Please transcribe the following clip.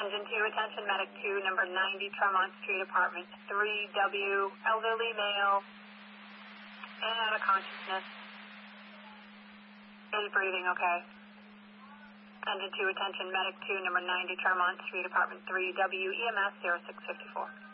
Engine 2, attention, medic 2, number 90, Tremont Street, apartment 3W, elderly male, in and out of consciousness. Is breathing okay. Engine 2, attention, medic 2, number 90, Tremont Street, apartment 3W, EMS 0654.